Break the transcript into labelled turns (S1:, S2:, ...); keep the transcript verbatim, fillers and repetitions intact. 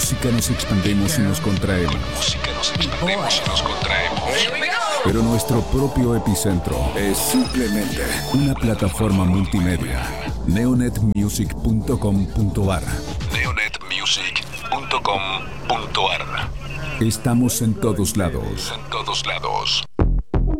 S1: música nos expandemos y nos contraemos.
S2: Música nos expandemos y nos contraemos.
S1: Pero nuestro propio epicentro es simplemente una plataforma multimedia. neonet music punto com punto a r
S2: neonet music punto com punto a r.
S1: Estamos en todos lados.
S2: En todos lados.